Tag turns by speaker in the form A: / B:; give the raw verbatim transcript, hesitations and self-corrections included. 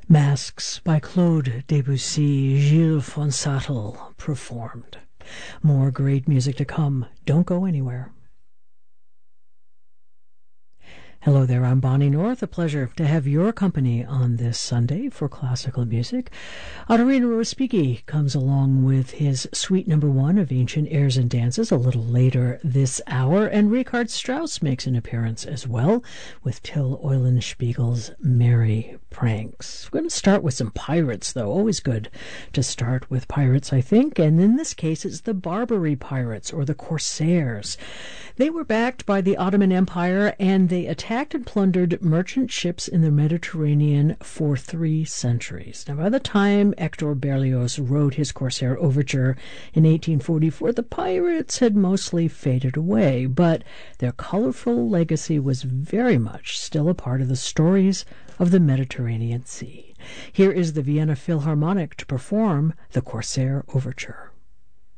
A: Masques by Claude Debussy, Gilles Fonsattel performed. More great music to come. Don't go anywhere. Hello there, I'm Bonnie North. A pleasure to have your company on this Sunday for classical music. Ottorino Respighi comes along with his suite number one of Ancient Airs and Dances a little later this hour, and Richard Strauss makes an appearance as well with Till Eulenspiegel's Merry Pranks. We're going to start with some pirates, though. Always good to start with pirates, I think, and in this case it's the Barbary pirates, or the Corsairs. They were backed by the Ottoman Empire, and they attacked and plundered merchant ships in the Mediterranean for three centuries. Now, by the time Hector Berlioz wrote his Corsair Overture in eighteen forty-four, the pirates had mostly faded away, but their colorful legacy was very much still a part of the stories of the Mediterranean Sea. Here is the Vienna Philharmonic to perform the Corsair Overture.